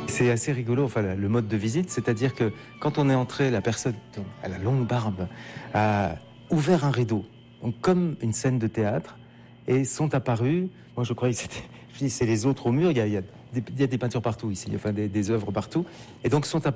C'est assez rigolo, enfin, le mode de visite, c'est-à-dire que quand on est entré, la personne à la longue barbe a ouvert un rideau, donc comme une scène de théâtre, et sont apparus, moi je croyais que c'était, je dis, c'est les autres au mur, il y a des peintures partout ici, enfin des œuvres partout, et donc sont